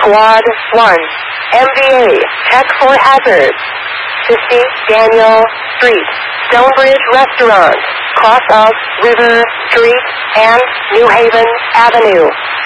Squad 1. MVA, check for hazards. 50 Daniel Street, Stonebridge Restaurant, cross of River Street and New Haven Avenue.